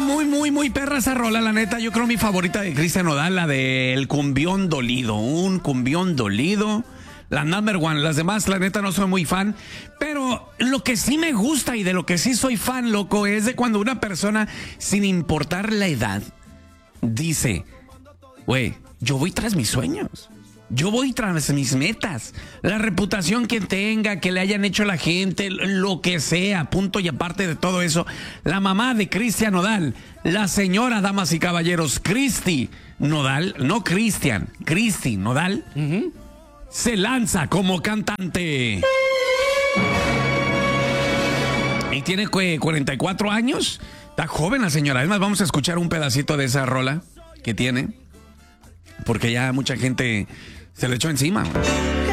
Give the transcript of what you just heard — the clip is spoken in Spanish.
muy perra esa rola, la neta. Yo creo mi favorita de Cristian Nodal, la del cumbión dolido. Un cumbión dolido. La number one. Las demás, la neta, no soy muy fan. Pero lo que sí me gusta y de lo que sí soy fan, loco, es de cuando una persona, sin importar la edad, dice, güey, yo voy tras mis sueños. Yo voy tras mis metas. La reputación que tenga, que le hayan hecho a la gente, lo que sea, punto y aparte de todo eso. La mamá de Cristian Nodal, la señora, damas y caballeros, Cristi Nodal, no Cristian, Cristi Nodal, se lanza como cantante. Y tiene 44 años. Está joven la señora. Además, vamos a escuchar un pedacito de esa rola que tiene. Porque ya mucha gente se le echó encima.